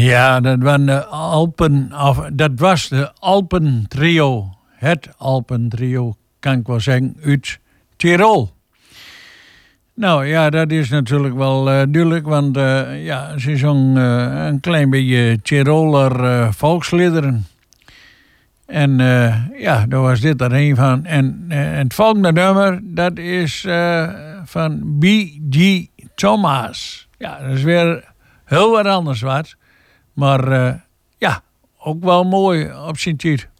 Ja, dat was de Alpentrio. Het Alpentrio, kan ik wel zeggen, uit Tirol. Nou ja, dat is natuurlijk wel duidelijk, want ze zong een klein beetje Tiroler volksliederen. En daar was dit er een van. En het volgende nummer, dat is van B.G. Thomas. Ja, dat is weer heel wat anders wat. Maar ook wel mooi op zijn tijd.